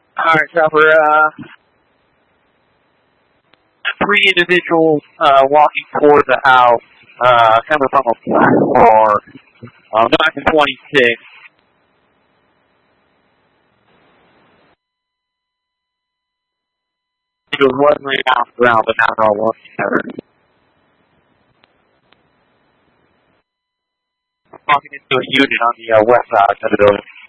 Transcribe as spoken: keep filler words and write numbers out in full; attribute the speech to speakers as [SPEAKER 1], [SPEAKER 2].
[SPEAKER 1] Alright, Chopper, uh, three individuals, uh, walking toward the house, uh, coming from a black car, uh, nine twenty-six. It was wondering off the ground, but now they're all working together. Walking into a unit on the uh, west side of the building.